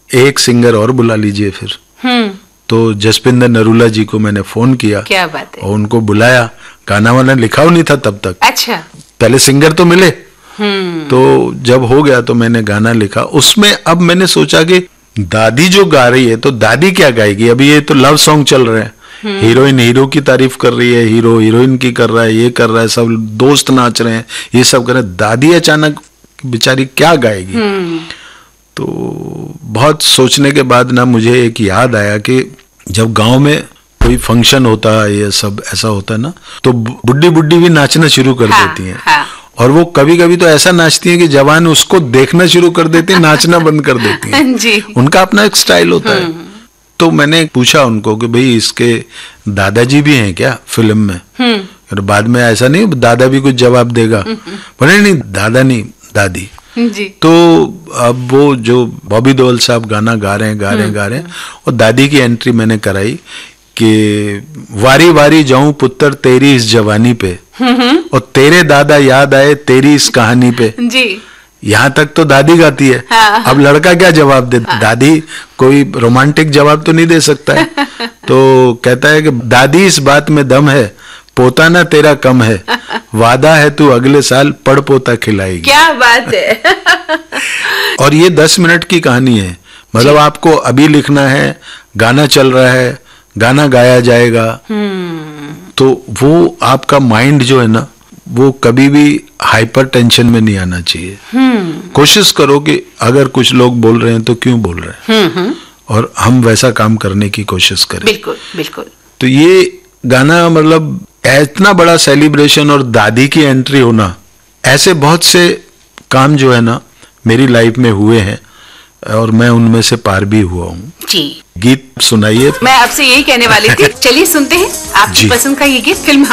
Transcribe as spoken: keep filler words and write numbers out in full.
एक सिंगर और बुला लीजिए फिर। हम्म। तो जसपिंदर नरूला जी को मैंने फोन किया। क्या बात है। और उनको बुलाया। गाना वाना लिखा नहीं था तब तक। अच्छा। पहले सिंगर तो मिले। हम्म। तो जब हो गया तो मैंने गाना लिखा। उसमें अब मैंने सोचा कि दादी जो गा रही है तो दादी क्या गाएगी। अभी ये तो लव सॉन्ग चल रहे हैं, हीरोइन हीरो की तारीफ कर रही है, हीरो हीरोइन की कर रहा है, ये कर रहा है, सब दोस्त नाच रहे हैं, ये सब कर रहे हैं। दादी अचानक बेचारी क्या गाएगी। तो बहुत सोचने के बाद ना मुझे एक याद आया कि जब गांव में कोई फंक्शन होता है, ये सब ऐसा होता है ना, तो बुड्ढी बुड्ढी भी नाचना शुरू कर हाँ, देती हैं। हाँ। और वो कभी कभी तो ऐसा नाचती हैं कि जवान उसको देखना शुरू कर देती हैं, नाचना बंद कर देती हैं। जी। उनका अपना एक स्टाइल होता है। तो मैंने पूछा उनको कि भाई इसके दादाजी भी हैं क्या फिल्म में। और बाद में ऐसा नहीं दादा भी कुछ जवाब देगा। बोले नहीं दादा नहीं दादी। जी। तो अब वो जो बॉबी देओल साहब गाना गा रहे हैं गा रहे हैं गा रहे हैं और दादी की एंट्री मैंने कराई कि वारी वारी जाऊं पुत्र तेरी इस जवानी पे और तेरे दादा याद आए तेरी इस कहानी पे। जी। यहाँ तक तो दादी गाती है। हाँ। अब लड़का क्या जवाब दे। हाँ। दादी कोई रोमांटिक जवाब तो नहीं दे सकता है। तो कहता है कि दादी इस बात में दम है, पोता ना तेरा कम है, वादा है तू अगले साल पड़ पोता खिलाएगी। क्या बात है। और ये दस मिनट की कहानी है। मतलब आपको अभी लिखना है, गाना चल रहा है, गाना गाया जाएगा। तो वो आपका माइंड जो है ना वो कभी भी हाइपर टेंशन में नहीं आना चाहिए। कोशिश करो कि अगर कुछ लोग बोल रहे हैं तो क्यों बोल रहे हैं, और हम वैसा काम करने की कोशिश करें। बिल्कुल बिल्कुल। तो ये गाना मतलब इतना बड़ा सेलिब्रेशन और दादी की एंट्री होना, ऐसे बहुत से काम जो है ना मेरी लाइफ में हुए हैं और मैं उनमें से पार भी हुआ हूँ। जी। गीत सुनाइए। मैं आपसे यही कहने वाली थी। चलिए सुनते हैं आपकी पसंद का ये गीत, फिल्म